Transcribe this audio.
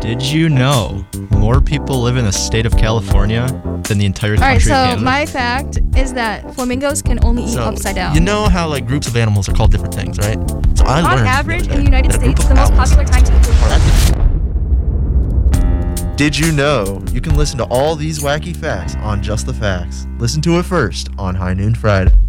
Did you know more people live in the state of California than the entire country Alright, of so Canada? my fact is that flamingos can only eat upside down. You know how like groups of animals are called different things, right? So I On learned average, the in other the day United that a group States, of the most owls popular time to eat food. Did you know you can listen to all these wacky facts on Just the Facts? Listen to it first on High Noon Friday.